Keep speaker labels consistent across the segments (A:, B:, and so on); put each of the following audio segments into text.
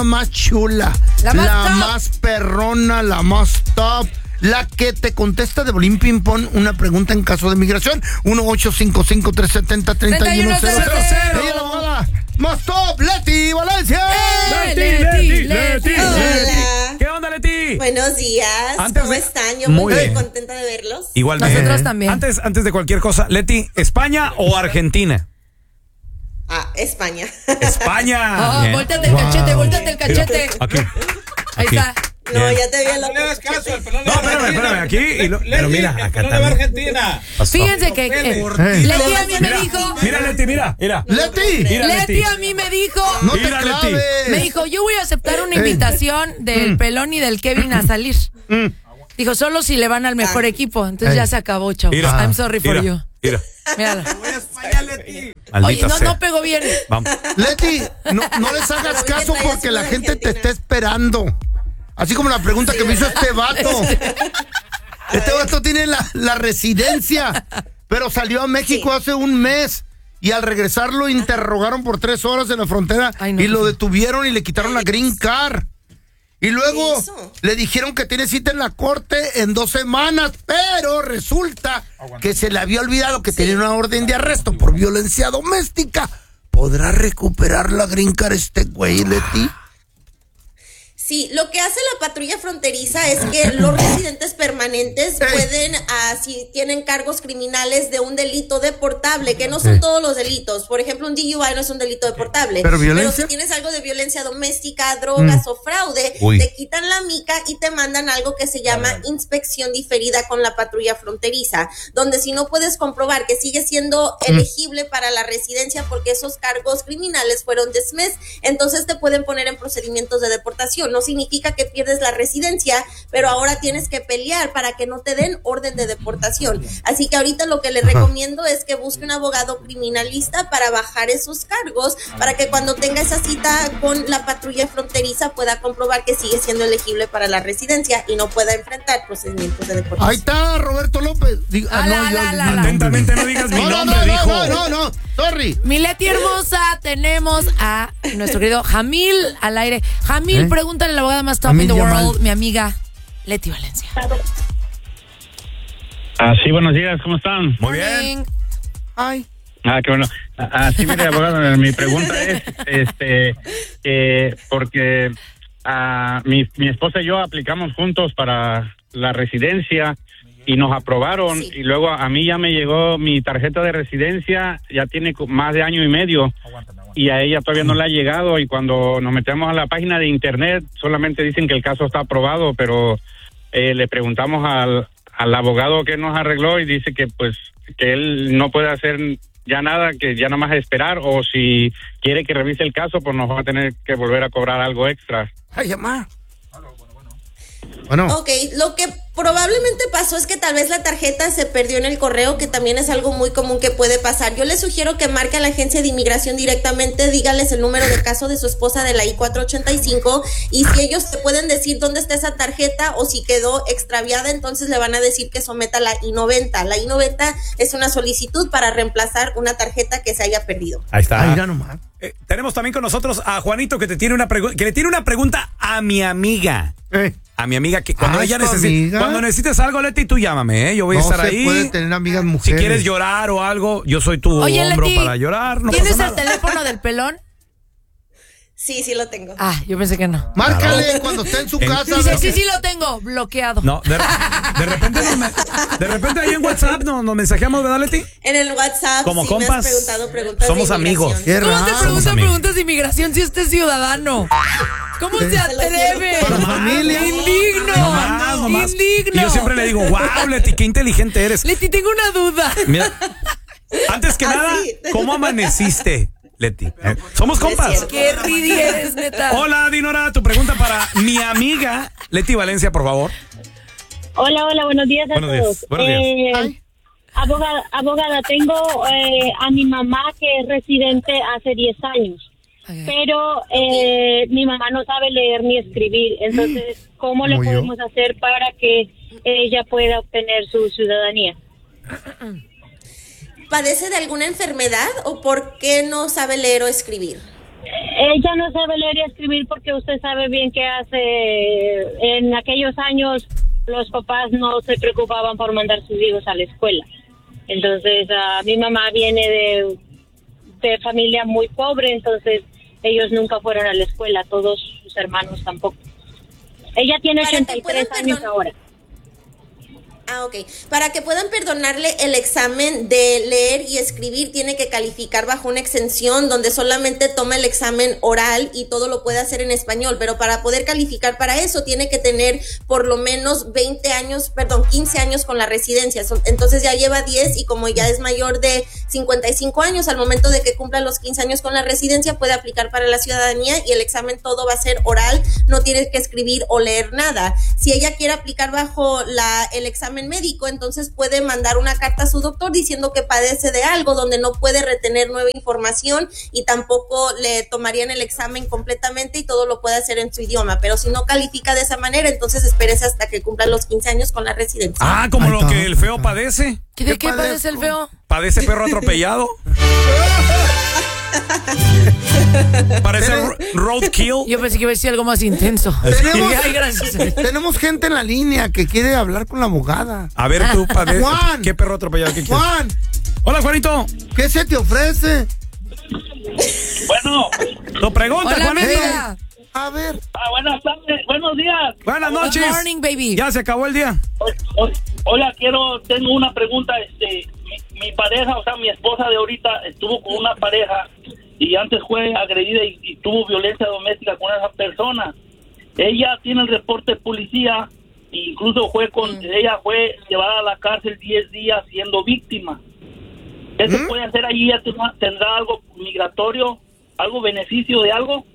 A: más chula, la más perrona, la más top, la que te contesta de bolín ping pong una pregunta en caso de migración. 1-855-370-3100. Ella es la abogada más top, Leti Valencia.
B: Leti.
C: Hola.
B: ¿Qué onda, Leti?
C: Buenos días. ¿Cómo están? Yo muy contenta de verlos.
B: Igualmente.
D: Nosotros también.
B: Antes de cualquier cosa, Leti, ¿España o Argentina?
C: España.
B: España.
D: Volteate el cachete, volteate el cachete.
B: Aquí.
D: Ahí está.
C: No, ya te vi el
E: No le das caso, el pelón de
B: No, espérame, aquí. Pero mira, acá
E: de
B: también.
E: Argentina.
D: Fíjense que Leti a mí me dijo.
B: Mira, Leti, mira.
D: Leti a mí me dijo.
A: No te
B: Mira, Leti.
A: claves.
D: Me dijo, yo voy a aceptar una invitación del Pelón y del Kevin a salir. Dijo, solo si le van al mejor equipo. Entonces ya se acabó, chavos.
B: Mira.
D: I'm sorry for you.
B: Mira.
D: Mírala.
E: Voy a España, Leti.
D: Oye,
B: Maldita sea.
D: no pegó bien.
B: Vamos.
A: Leti, no les hagas caso porque la gente te está esperando. Así como la pregunta que me hizo este vato. Este vato tiene la residencia, pero salió a México hace un mes. Y al regresar lo interrogaron por 3 horas en la frontera. Y lo detuvieron y le quitaron la green card. Y luego le dijeron que tiene cita en la corte en 2 semanas, pero resulta que se le había olvidado que tenía una orden de arresto por violencia doméstica. ¿Podrá recuperar la green card este güey, Leti?
C: Sí, lo que hace la patrulla fronteriza es que los residentes permanentes pueden, si tienen cargos criminales de un delito deportable, que no son todos los delitos. Por ejemplo, un DUI no es un delito deportable.
A: Pero violencia.
C: Si tienes algo de violencia doméstica, drogas o fraude, te quitan la mica y te mandan algo que se llama inspección diferida con la patrulla fronteriza, donde si no puedes comprobar que sigue siendo elegible para la residencia porque esos cargos criminales fueron dismissed, entonces te pueden poner en procedimientos de deportación. No significa que pierdes la residencia, pero ahora tienes que pelear para que no te den orden de deportación. Así que ahorita lo que le recomiendo es que busque un abogado criminalista para bajar esos cargos, para que cuando tenga esa cita con la patrulla fronteriza pueda comprobar que sigue siendo elegible para la residencia y no pueda enfrentar procedimientos de deportación.
A: Ahí está Roberto López.
B: Atentamente no digas mi nombre, dijo.
A: No, sorry.
D: Mi Leti hermosa, tenemos a nuestro querido Jamil al aire. Jamil, pregúntale a la abogada más top in the world, mi amiga Leti Valencia.
F: Sí, buenos días, ¿cómo están?
B: Muy bien.
A: Ay.
F: Qué bueno. Sí, mire, abogado, mi pregunta es, que porque mi esposa y yo aplicamos juntos para la residencia y nos aprobaron, y luego a mí ya me llegó mi tarjeta de residencia, ya tiene más de 1 año y medio, y a ella todavía no le ha llegado, y cuando nos metemos a la página de internet solamente dicen que el caso está aprobado, pero le preguntamos al abogado que nos arregló y dice que pues que él no puede hacer ya nada, que ya nada más esperar, o si quiere que revise el caso pues nos va a tener que volver a cobrar algo extra.
A: Ay, mamá. Bueno.
C: Ok, lo que probablemente pasó es que tal vez la tarjeta se perdió en el correo, que también es algo muy común que puede pasar. Yo les sugiero que marque a la agencia de inmigración directamente, dígales el número de caso de su esposa de la I-485 y si ellos te pueden decir dónde está esa tarjeta o si quedó extraviada, entonces le van a decir que someta la I-90. La I-90 es una solicitud para reemplazar una tarjeta que se haya perdido.
B: Ahí está.
A: Ay, ya nomás.
B: Tenemos también con nosotros a Juanito que le tiene una pregunta a mi amiga. A mi amiga que cuando ella cuando necesites algo, Leti, tú llámame, yo voy a estar ahí.
A: No se puede tener amigas mujeres.
B: Si quieres llorar o algo, yo soy tu hombro
D: Leti,
B: para llorar. No
D: ¿tienes
B: pasa
D: el
B: nada.
D: teléfono del pelón?
C: Sí, lo tengo.
D: Yo pensé que no.
A: Márcale cuando esté en su casa.
D: Dice, sí lo tengo, bloqueado.
B: No, de repente ahí en WhatsApp nos mensajeamos, ¿verdad, Leti?
C: En el WhatsApp,
B: como
C: sí
B: compas,
C: me has preguntado preguntas
B: somos
C: de
B: amigos.
D: ¿Cómo te preguntan preguntas de inmigración si usted es ciudadano? ¿Cómo se atreve?
A: Para familia.
D: Indigno.
B: No más.
D: Indigno.
B: Y yo siempre le digo, wow, Leti, qué inteligente eres.
D: Leti, tengo una duda.
B: Mira, antes que nada, ¿cómo amaneciste, Leti? Somos compas.
D: Qué ridi eres, neta.
B: Hola, Dinora, tu pregunta para mi amiga Leti Valencia, por favor.
G: Hola, buenos días a todos.
B: Buenos días.
G: Abogada, tengo a mi mamá que es residente hace 10 años, pero mi mamá no sabe leer ni escribir, entonces, ¿cómo le podemos hacer para que ella pueda obtener su ciudadanía?
C: ¿Padece de alguna enfermedad o por qué no sabe leer o escribir?
G: Ella no sabe leer y escribir porque usted sabe bien que en aquellos años los papás no se preocupaban por mandar sus hijos a la escuela. Entonces, mi mamá viene de familia muy pobre, entonces ellos nunca fueron a la escuela, todos sus hermanos tampoco. Ella tiene 83 años ahora.
C: Ok. Para que puedan perdonarle el examen de leer y escribir, tiene que calificar bajo una exención donde solamente toma el examen oral y todo lo puede hacer en español. Pero para poder calificar para eso, tiene que tener por lo menos 15 años con la residencia. Entonces ya lleva 10 y como ya es mayor de 55 años, al momento de que cumpla los 15 años con la residencia, puede aplicar para la ciudadanía y el examen todo va a ser oral, no tiene que escribir o leer nada. Si ella quiere aplicar bajo el examen médico, entonces puede mandar una carta a su doctor diciendo que padece de algo donde no puede retener nueva información y tampoco le tomarían el examen completamente y todo lo puede hacer en su idioma, pero si no califica de esa manera, entonces espérese hasta que cumpla los 15 años con la residencia.
B: Como lo que el feo padece.
D: ¿De qué padece el feo?
B: Padece perro atropellado. Parece roadkill.
D: Yo pensé que iba a decir algo más intenso.
A: Tenemos gente en la línea que quiere hablar con la abogada.
B: A ver, tú, padre.
A: Juan.
B: ¿Qué perro atropellado? ¿Qué quieres?
A: Juan.
B: Hola, Juanito.
A: ¿Qué se te ofrece?
F: Bueno.
B: Tu pregunta,
D: hola,
B: Juanito.
A: A ver.
F: Buenas tardes, buenos días.
B: Buenas noches.
D: Good morning, baby.
B: Ya se acabó el día.
F: Hola, tengo una pregunta. Mi pareja, o sea, mi esposa de ahorita estuvo con una pareja y antes fue agredida y tuvo violencia doméstica con esa persona. Ella tiene el reporte de policía e incluso ella fue llevada a la cárcel 10 días siendo víctima. ¿Qué se puede hacer allí? ¿Tendrá algo migratorio? ¿Algo beneficio de algo?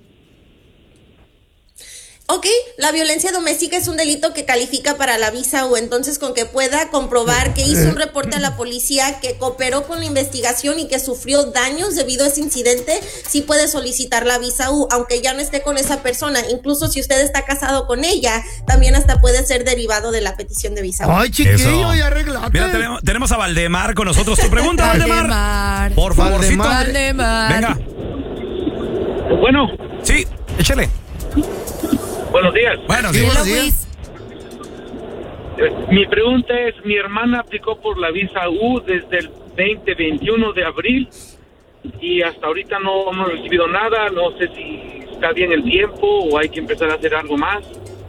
C: Ok, la violencia doméstica es un delito que califica para la visa U, entonces con que pueda comprobar que hizo un reporte a la policía, que cooperó con la investigación y que sufrió daños debido a ese incidente, sí puede solicitar la visa U, aunque ya no esté con esa persona. Incluso si usted está casado con ella, también hasta puede ser derivado de la petición de visa U.
A: Ay, chiquillo, ya arreglate.
B: Mira, tenemos a Valdemar con nosotros. Tu pregunta, Valdemar. Por favorcito.
D: Valdemar.
B: Venga.
F: Bueno.
B: Sí, échale.
F: Buenos días.
B: Buenos
D: Hello,
B: días.
D: Luis.
F: Mi pregunta es, mi hermana aplicó por la visa U desde el 20-21 de abril y hasta ahorita no hemos recibido nada. No sé si está bien el tiempo o hay que empezar a hacer algo más.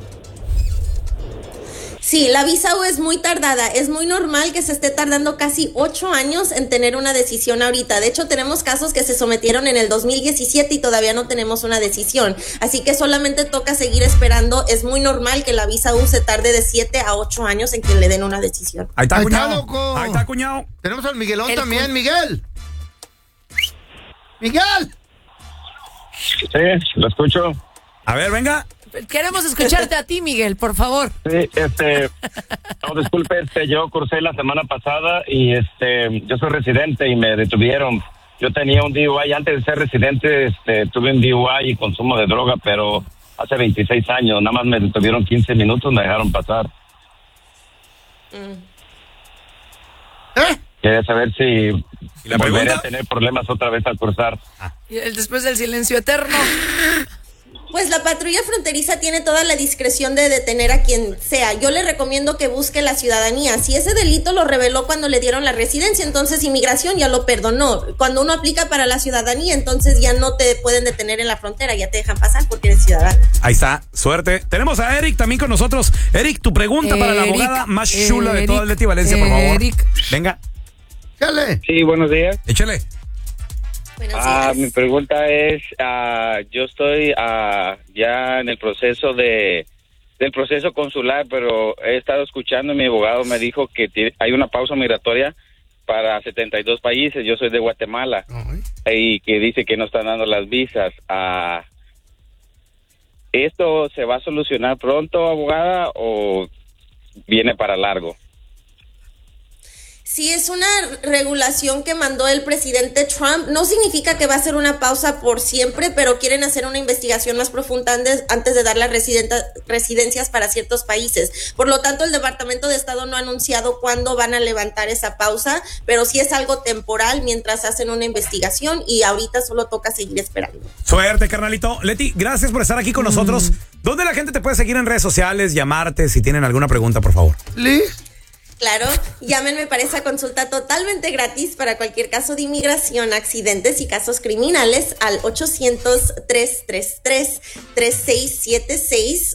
C: Sí, la visa U es muy tardada, es muy normal que se esté tardando casi 8 años en tener una decisión ahorita. De hecho, tenemos casos que se sometieron en el 2017 y todavía no tenemos una decisión. Así que solamente toca seguir esperando. Es muy normal que la visa U se tarde de 7 a 8 años en que le den una decisión.
B: Ahí está,
A: Ahí
B: cuñado.
A: está, loco.
B: Ahí está, cuñado.
A: Tenemos al Miguelón también, Miguel. ¡Miguel!
H: Sí, lo escucho.
B: A ver, venga.
D: Queremos escucharte a ti, Miguel, por favor.
H: Sí, no, disculpe, yo cursé la semana pasada y yo soy residente y me detuvieron. Yo tenía un DUI, antes de ser residente, tuve un DUI y consumo de droga, pero hace 26 años, nada más me detuvieron 15 minutos, me dejaron pasar. Quería saber si volveré a tener problemas otra vez al cruzar.
D: Y después del silencio eterno.
C: Pues la patrulla fronteriza tiene toda la discreción de detener a quien sea. Yo le recomiendo que busque la ciudadanía. Si ese delito lo reveló cuando le dieron la residencia, entonces inmigración ya lo perdonó. Cuando uno aplica para la ciudadanía, entonces ya no te pueden detener en la frontera, ya te dejan pasar porque eres ciudadano.
B: Ahí está, suerte. Tenemos a Eric también con nosotros. Eric, tu pregunta para la abogada más chula de toda Leti Valencia, por favor. Venga.
A: Échale.
F: Sí, buenos días.
B: Échale.
F: Mi pregunta es, yo estoy ya en el proceso del proceso consular, pero he estado escuchando, mi abogado me dijo que hay una pausa migratoria para 72 países. Yo soy de Guatemala y que dice que no están dando las visas. ¿Esto se va a solucionar pronto, abogada, o viene para largo?
C: Sí, es una regulación que mandó el presidente Trump. No significa que va a ser una pausa por siempre, pero quieren hacer una investigación más profunda antes de dar las residencias para ciertos países. Por lo tanto, el Departamento de Estado no ha anunciado cuándo van a levantar esa pausa, pero sí es algo temporal mientras hacen una investigación y ahorita solo toca seguir esperando.
B: Suerte, carnalito. Leti, gracias por estar aquí con nosotros. ¿Dónde la gente te puede seguir en redes sociales, llamarte si tienen alguna pregunta, por favor?
C: Claro, llámenme para esa consulta totalmente gratis para cualquier caso de inmigración, accidentes y casos criminales al 800-333-3676,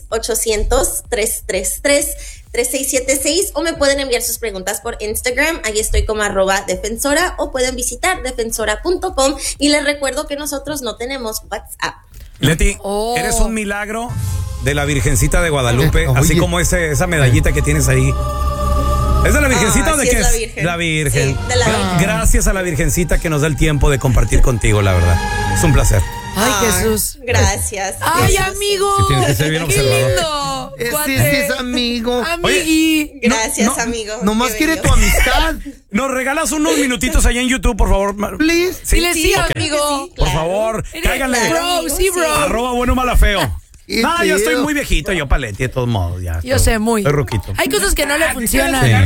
C: 800-333-3676, o me pueden enviar sus preguntas por Instagram, ahí estoy como @defensora, o pueden visitar defensora.com, y les recuerdo que nosotros no tenemos WhatsApp.
B: Leti, eres un milagro de la Virgencita de Guadalupe, así como esa medallita que tienes ahí. ¿Es de la Virgencita o de qué es? La Virgen.
C: Sí, de la Virgen.
B: Gracias a la Virgencita que nos da el tiempo de compartir contigo, la verdad. Es un placer.
D: Ay, Jesús.
C: Gracias.
D: Ay, amigo.
B: Sí, tienes que ser bien
D: Qué
B: observador.
D: lindo.
A: Sí, es amigo.
D: Amigui.
C: Gracias, amigo.
A: Nomás
C: Qué
A: quiere
C: bello.
A: tu amistad.
B: ¿Nos regalas unos minutitos allá en YouTube, por favor?
A: Please.
B: Sí,
D: Dile sí,
B: Ok.
D: amigo.
C: Sí,
B: Por
C: claro.
B: favor, cáiganle.
C: Claro.
D: Bro, sí, bro.
B: @ bueno mala feo.
A: Qué
B: No, yo estoy
A: pedo.
B: muy viejito, yo paleti de todos modos. Ya,
D: Yo sé, muy.
B: Estoy ruquito.
D: Hay cosas que no le funcionan.
B: Sí.